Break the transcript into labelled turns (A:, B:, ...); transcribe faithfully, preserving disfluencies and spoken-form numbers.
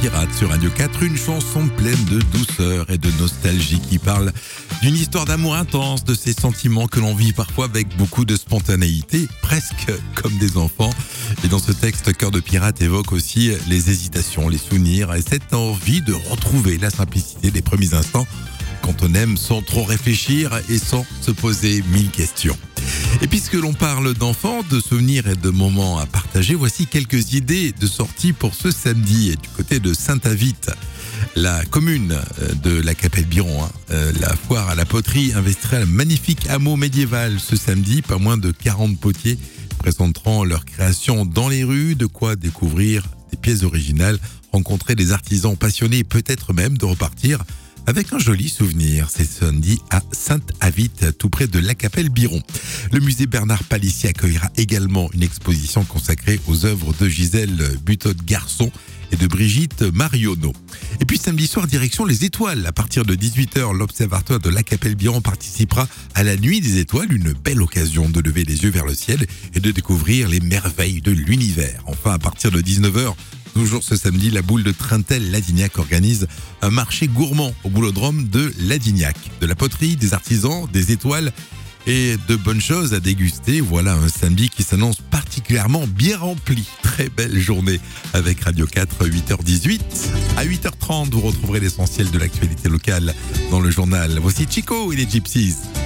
A: Pirate sur Radio quatre, une chanson pleine de douceur et de nostalgie qui parle d'une histoire d'amour intense, de ces sentiments que l'on vit parfois avec beaucoup de spontanéité, presque comme des enfants. Et dans ce texte, Cœur de Pirate évoque aussi les hésitations, les souvenirs et cette envie de retrouver la simplicité des premiers instants quand on aime sans trop réfléchir et sans se poser mille questions. Et puisque l'on parle d'enfants, de souvenirs et de moments à partager, voici quelques idées de sortie pour ce samedi du côté de Saint-Avite. La commune de la Capelle-Biron, hein, la foire à la poterie, investira un magnifique hameau médiéval ce samedi. Pas moins de quarante potiers présenteront leur création dans les rues, de quoi découvrir des pièces originales, rencontrer des artisans passionnés et peut-être même de repartir avec un joli souvenir. C'est samedi à Saint-Avite, tout près de la Capelle-Biron. Le musée Bernard Palissy accueillera également une exposition consacrée aux œuvres de Gisèle Butodt-Garçon et de Brigitte Marionneau. Et puis samedi soir, direction les étoiles. À partir de dix-huit heures, l'Observatoire de la Capelle-Biron participera à la Nuit des étoiles, une belle occasion de lever les yeux vers le ciel et de découvrir les merveilles de l'univers. Enfin, à partir de dix-neuf heures, toujours ce samedi, la boule de Trintel-Ladignac organise un marché gourmand au boulodrome de Ladignac. De la poterie, des artisans, des étoiles et de bonnes choses à déguster. Voilà un samedi qui s'annonce particulièrement bien rempli. Très belle journée avec Radio quatre, huit heures dix-huit. À huit heures trente, vous retrouverez l'essentiel de l'actualité locale dans le journal. Voici Chico et les Gypsies.